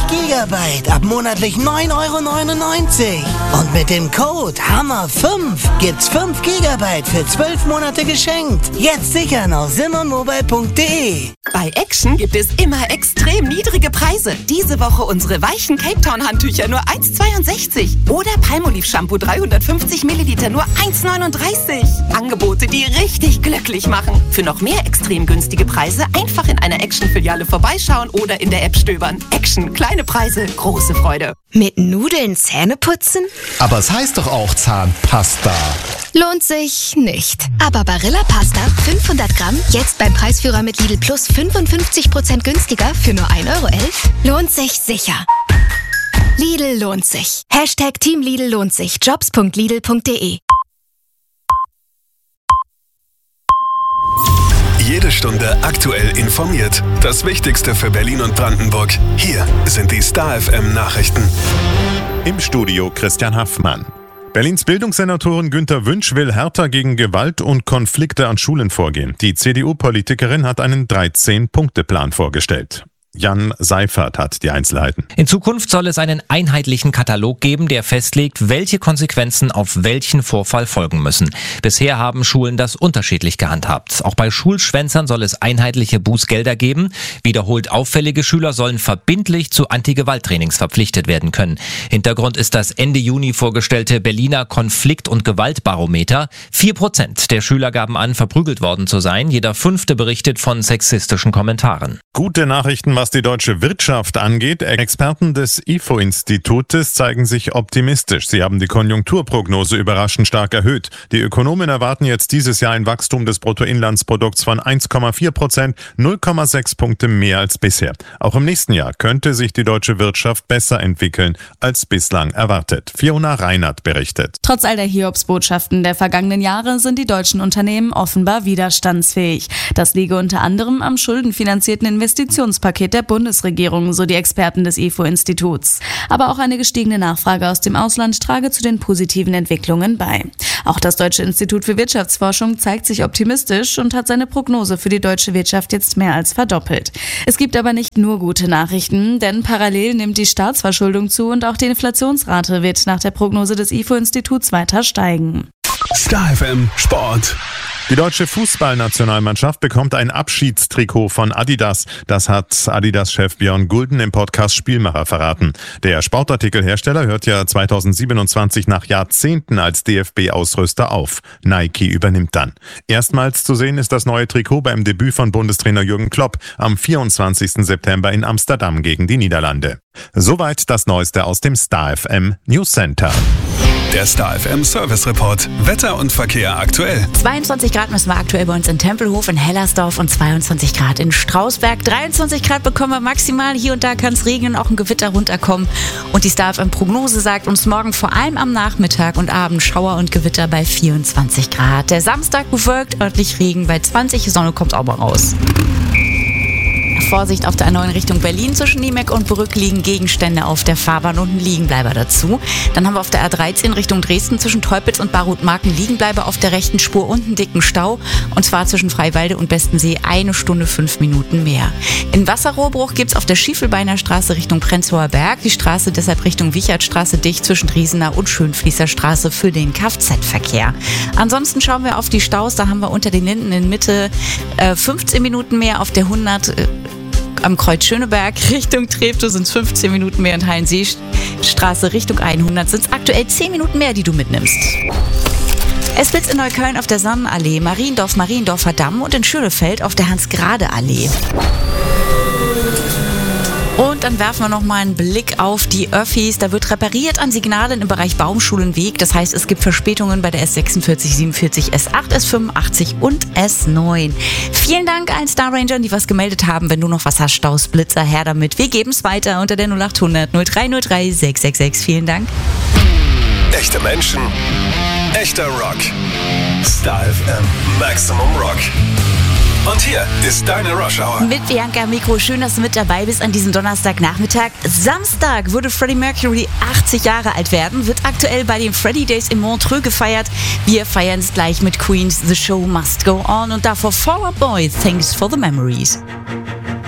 GB ab monatlich 9,99 €. Und mit dem Code HAMMER5 gibt's 5 GB für 12 Monate geschenkt. Jetzt sichern auf simonmobile.de. Bei Action gibt es immer extrem niedrige Preise. Diese Woche unsere weichen Cape Town Handtücher nur 1,62 € oder Palmolive Shampoo 350 Milliliter nur 1,39 €. Angebote, die richtig glücklich machen. Für noch mehr extrem günstige Preise einfach in einer Action-Filiale vorbeischauen oder in der App stöbern. Action, kleine Preise, große Freude. Mit Nudeln Zähne putzen? Aber es heißt doch auch Zahnpasta. Lohnt sich nicht. Aber Barilla Pasta 500 Gramm jetzt beim Preisführer mit Lidl Plus 55% günstiger für nur 1,11 € lohnt sich sicher. Lidl lohnt sich. Team Lidl lohnt sich. Jobs.lidl.de. Jede Stunde aktuell informiert. Das Wichtigste für Berlin und Brandenburg. Hier sind die Star FM Nachrichten. Im Studio Christian Haffmann. Berlins Bildungssenatorin Günter Wünsch will härter gegen Gewalt und Konflikte an Schulen vorgehen. Die CDU-Politikerin hat einen 13-Punkte-Plan vorgestellt. Jan Seifert hat die Einzelheiten. In Zukunft soll es einen einheitlichen Katalog geben, der festlegt, welche Konsequenzen auf welchen Vorfall folgen müssen. Bisher haben Schulen das unterschiedlich gehandhabt. Auch bei Schulschwänzern soll es einheitliche Bußgelder geben. Wiederholt auffällige Schüler sollen verbindlich zu Anti-Gewalt-Trainings verpflichtet werden können. Hintergrund ist das Ende Juni vorgestellte Berliner Konflikt- und Gewaltbarometer. 4% der Schüler gaben an, verprügelt worden zu sein. Jeder 5. berichtet von sexistischen Kommentaren. Gute Nachrichten, was die deutsche Wirtschaft angeht. Experten des IFO-Institutes zeigen sich optimistisch. Sie haben die Konjunkturprognose überraschend stark erhöht. Die Ökonomen erwarten jetzt dieses Jahr ein Wachstum des Bruttoinlandsprodukts von 1,4%, 0,6 Punkte mehr als bisher. Auch im nächsten Jahr könnte sich die deutsche Wirtschaft besser entwickeln als bislang erwartet. Fiona Reinert berichtet. Trotz all der Hiobsbotschaften der vergangenen Jahre sind die deutschen Unternehmen offenbar widerstandsfähig. Das liege unter anderem am schuldenfinanzierten Investitionspaket der Bundesregierung, so die Experten des IFO-Instituts. Aber auch eine gestiegene Nachfrage aus dem Ausland trage zu den positiven Entwicklungen bei. Auch das Deutsche Institut für Wirtschaftsforschung zeigt sich optimistisch und hat seine Prognose für die deutsche Wirtschaft jetzt mehr als verdoppelt. Es gibt aber nicht nur gute Nachrichten, denn parallel nimmt die Staatsverschuldung zu und auch die Inflationsrate wird nach der Prognose des IFO-Instituts weiter steigen. Star FM Sport. Die deutsche Fußballnationalmannschaft bekommt ein Abschiedstrikot von Adidas. Das hat Adidas-Chef Björn Gulden im Podcast Spielmacher verraten. Der Sportartikelhersteller hört ja 2027 nach Jahrzehnten als DFB-Ausrüster auf. Nike übernimmt dann. Erstmals zu sehen ist das neue Trikot beim Debüt von Bundestrainer Jürgen Klopp am 24. September in Amsterdam gegen die Niederlande. Soweit das Neueste aus dem Star FM News Center. Der Star FM Service Report. Wetter und Verkehr aktuell. 22 Grad messen wir aktuell bei uns in Tempelhof, in Hellersdorf und 22 Grad in Strausberg. 23 Grad bekommen wir maximal. Hier und da kann es regnen, auch ein Gewitter runterkommen. Und die Star FM Prognose sagt uns morgen vor allem am Nachmittag und Abend Schauer und Gewitter bei 24 Grad. Der Samstag bewölkt, örtlich Regen bei 20. Die Sonne kommt auch mal raus. Vorsicht auf der A9 Richtung Berlin. Zwischen Niemek und Brück liegen Gegenstände auf der Fahrbahn und ein Liegenbleiber dazu. Dann haben wir auf der A13 Richtung Dresden zwischen Teupitz und Barut-Marken Liegenbleiber auf der rechten Spur und einen dicken Stau. Und zwar zwischen Freiwalde und Bestensee 1 Stunde 5 Minuten mehr. In Wasserrohrbruch gibt es auf der Schiefelbeiner Straße Richtung Prenzlauer Berg die Straße deshalb Richtung Wichertstraße dicht zwischen Driesener und Schönfließer Straße für den Kfz-Verkehr. Ansonsten schauen wir auf die Staus. Da haben wir unter den Linden in Mitte 15 Minuten mehr, auf der 100 am Kreuz Schöneberg Richtung Treptow sind es 15 Minuten mehr und Hallenseestraße Richtung 100 sind es aktuell 10 Minuten mehr, die du mitnimmst. Es blitzt in Neukölln auf der Sonnenallee, Mariendorfer Damm und in Schönefeld auf der Hans-Grade-Allee. Und dann werfen wir noch mal einen Blick auf die Öffis. Da wird repariert an Signalen im Bereich Baumschulenweg. Das heißt, es gibt Verspätungen bei der S46, 47, S8, S85 und S9. Vielen Dank allen Star Rangern, die was gemeldet haben. Wenn du noch was hast, Staus, Blitzer, her damit. Wir geben es weiter unter der 0800 0303 666. Vielen Dank. Echte Menschen, echter Rock. Star FM Maximum Rock. Und hier ist deine Rush Hour. Mit Bianca Mikro, schön, dass du mit dabei bist an diesem Donnerstagnachmittag. Samstag würde Freddie Mercury 80 Jahre alt werden, wird aktuell bei den Freddie Days in Montreux gefeiert. Wir feiern es gleich mit Queen's The Show Must Go On und davor Fall Out Boy, Thanks for the Memories.